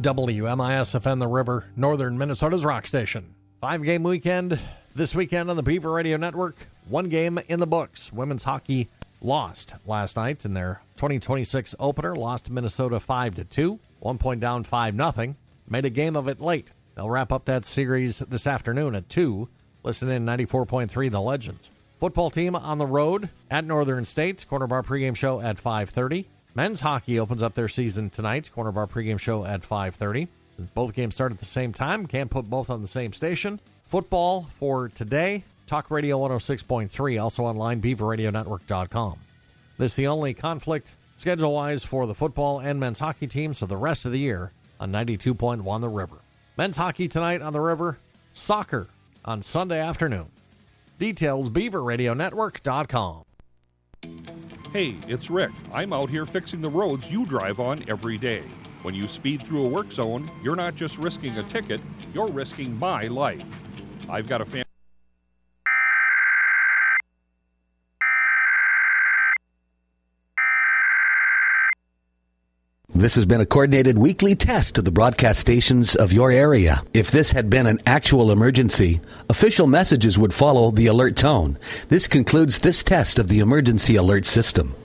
WMIS-FM The River, northern Minnesota's rock station. 5-game weekend this weekend on the Beaver Radio Network. 1 game in the books. Women's hockey lost last night in their 2026 opener. Lost to Minnesota 5-2. 1 point down, 5-0. Made a game of it late. They'll wrap up that series this afternoon at 2. Listen in 94.3 The Legends. Football team on the road at Northern State. Corner Bar pregame show at 5:30. Men's hockey opens up their season tonight. Corner Bar pregame show at 5:30. Since both games start at the same time, can't put both on the same station. Football for today, Talk Radio 106.3, also online, BeaverRadioNetwork.com. This is the only conflict schedule-wise for the football and men's hockey teams for the rest of the year on 92.1 The River. Men's hockey tonight on the River, soccer on Sunday afternoon. Details, BeaverRadioNetwork.com. Hey, it's Rick. I'm out here fixing the roads you drive on every day. When you speed through a work zone, you're not just risking a ticket, you're risking my life. I've got a family. This has been a coordinated weekly test of the broadcast stations of your area. If this had been an actual emergency, official messages would follow the alert tone. This concludes this test of the emergency alert system.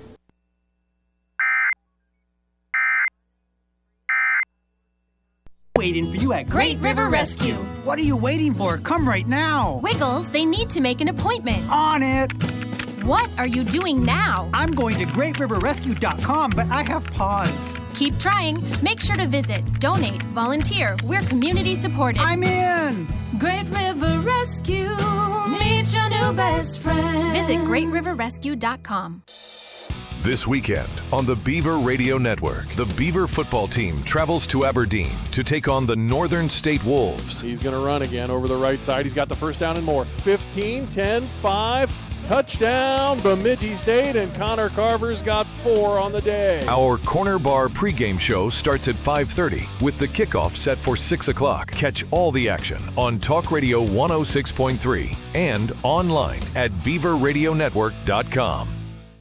Waiting for you at Great River Rescue. What are you waiting for? Come right now. Wiggles, they need to make an appointment. On it. What are you doing now? I'm going to GreatRiverRescue.com, but I have pause. Keep trying. Make sure to visit, donate, volunteer. We're community supported. I'm in. Great River Rescue. Meet your new best friend. Visit GreatRiverRescue.com. This weekend on the Beaver Radio Network, the Beaver football team travels to Aberdeen to take on the Northern State Wolves. He's going to run again over the right side. He's got the first down and more. 15, 10, 5. Touchdown, Bemidji State, and Connor Carver's got 4 on the day. Our Corner Bar pregame show starts at 5:30 with the kickoff set for 6 o'clock. Catch all the action on Talk Radio 106.3 and online at BeaverRadioNetwork.com.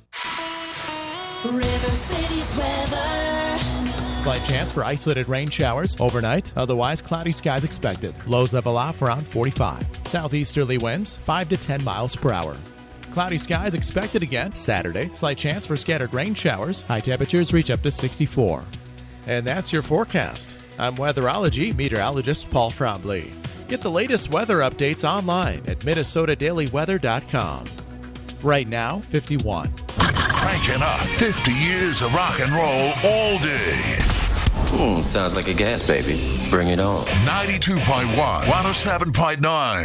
River City's weather. Slight chance for isolated rain showers overnight. Otherwise, cloudy skies expected. Lows level off around 45. Southeasterly winds 5 to 10 miles per hour. Cloudy skies expected again Saturday. Slight chance for scattered rain showers. High temperatures reach up to 64. And that's your forecast. I'm weatherology meteorologist Paul Frombley. Get the latest weather updates online at MinnesotaDailyWeather.com. Right now, 51. Cranking up 50 years of rock and roll all day. Sounds like a gas baby. Bring it on. 92.1, 107.9.